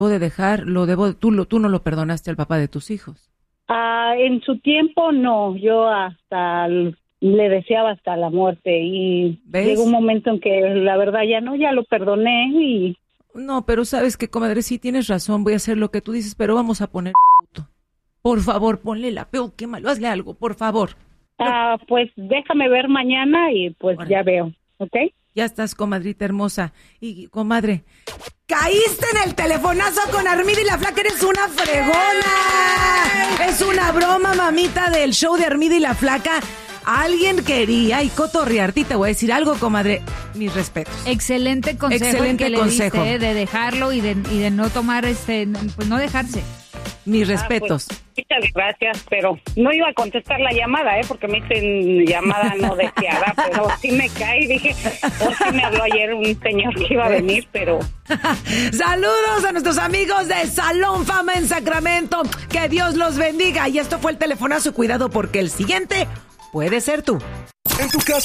de dejar, tú no lo perdonaste al papá de tus hijos. En su tiempo no, yo hasta le deseaba hasta la muerte y ¿ves? Llegó un momento en que la verdad ya lo perdoné y... No, pero sabes que, comadre, sí tienes razón, voy a hacer lo que tú dices, pero vamos a poner puto. Por favor, ponle la peo, qué malo, hazle algo, por favor. Pues déjame ver mañana y pues Órale. Ya veo, ¿ok? Ya estás, comadrita hermosa. Y, comadre, caíste en el telefonazo con Armida y la Flaca, eres una fregona. Es una broma, mamita, del show de Armida y la Flaca. Alguien quería y cotorrearte, y te voy a decir algo, comadre, mis respetos. Excelente consejo. Excelente que consejo. Le diste, de dejarlo y de no tomar, pues no dejarse. Mis respetos. Pues, muchas gracias, pero no iba a contestar la llamada, porque me dicen llamada no deseada, pero sí me cae, dije, sí me habló ayer un señor que iba a venir, pero... Saludos a nuestros amigos de Salón Fama en Sacramento, que Dios los bendiga, y esto fue el telefonazo, cuidado porque el siguiente puede ser tú. En tu casa.